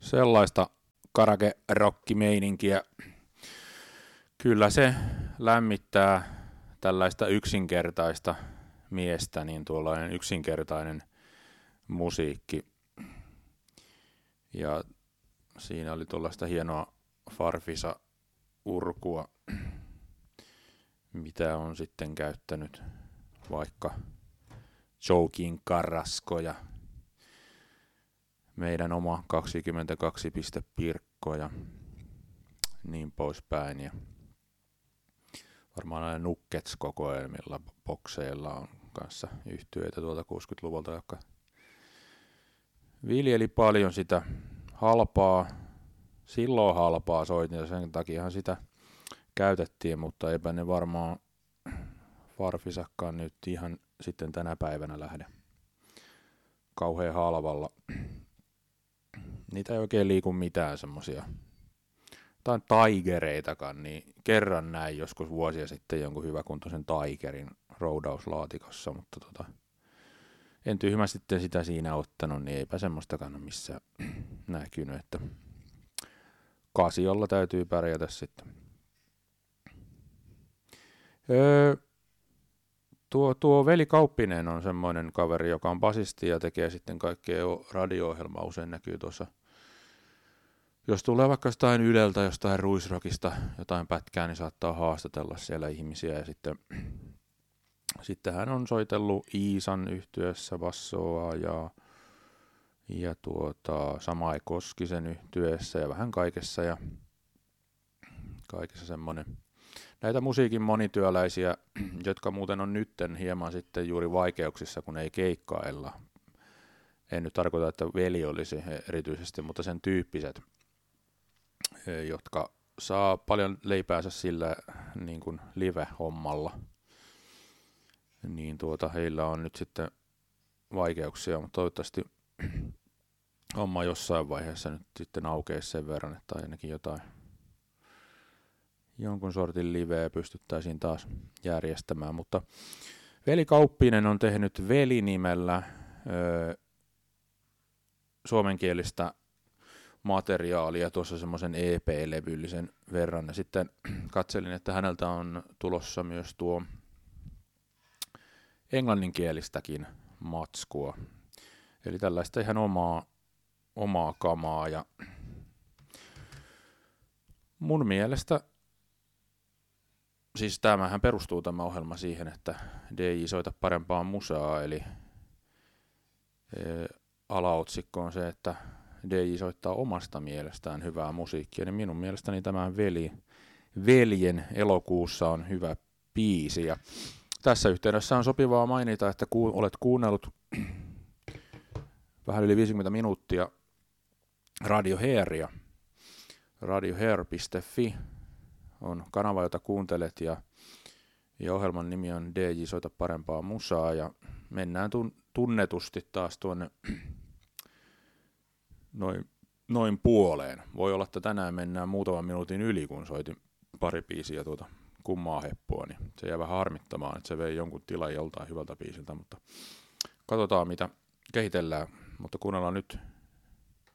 Sellaista karake-rock-meininkiä. Kyllä se lämmittää tällaista yksinkertaista miestä, niin tuollainen yksinkertainen musiikki. Ja siinä oli tuollaista hienoa Farfisa-urkua, mitä on sitten käyttänyt vaikka Joaquin Carrasco ja meidän oma 22 Pirkko ja niin poispäin. Ja varmaan näillä Nuggets-kokoelmilla, bokseilla on kanssa yhtyeitä tuolta 60-luvulta, jotka viljeli paljon sitä silloin halpaa soitinta, sen takiahan sitä käytettiin, mutta eipä ne varmaan Farfisakkaan nyt ihan sitten tänä päivänä lähde kauhean halvalla. Niitä ei oikein liiku mitään semmosia tai Tigereitakaan, niin kerran näin joskus vuosia sitten jonkun hyväkuntoisen Tigerin roudauslaatikossa, mutta en tyhmä sitten sitä siinä ottanut, niin eipä semmoistakaan ole missään näkynyt, että Casiolla täytyy pärjätä sitten. Tuo Veli Kauppinen on semmoinen kaveri, joka on basisti ja tekee sitten kaikkea radio-ohjelmaa, usein näkyy tuossa. Jos tulee vaikka jostain Yleltä, jostain Ruisrockista, jotain pätkää, niin saattaa haastatella siellä ihmisiä. Ja sitten hän on soitellut Iisan yhtyeessä bassoa ja Samai Koskisen yhtyeessä ja vähän kaikessa semmoinen. Näitä musiikin monityöläisiä, jotka muuten on nytten hieman sitten juuri vaikeuksissa, kun ei keikkailla. En nyt tarkoita, että Veli olisi erityisesti, mutta sen tyyppiset, jotka saa paljon leipäänsä sillä niin kuin live-hommalla, niin heillä on nyt sitten vaikeuksia, mutta toivottavasti homma jossain vaiheessa nyt sitten aukeisi sen verran, että ainakin jonkun sortin liveä pystyttäisiin taas järjestämään, mutta Veli Kauppinen on tehnyt Veli-nimellä suomenkielistä materiaalia tuossa semmoisen EP-levyllisen verran, ja sitten katselin, että häneltä on tulossa myös tuo englanninkielistäkin matskua, eli tällaista ihan omaa kamaa, ja mun mielestä siis tämähän perustuu tämä ohjelma siihen, että DJ soita parempaa musaa, eli alaotsikko on se, että DJ soittaa omasta mielestään hyvää musiikkia, niin minun mielestäni tämä Veljen elokuussa on hyvä biisi. Ja tässä yhteydessä on sopivaa mainita, että olet kuunnellut vähän yli 50 minuuttia Radio Hairia. radiohair.fi on kanava, jota kuuntelet, ja ohjelman nimi on DJ soita parempaa musaa, ja mennään tunnetusti taas tuonne noin puoleen. Voi olla, että tänään mennään muutaman minuutin yli, kun soitin pari biisiä kummaa heppua, niin se jää vähän harmittamaan, että se vei jonkun tilan joltain hyvältä biisiltä, mutta katsotaan mitä kehitellään, mutta kuunnellaan nyt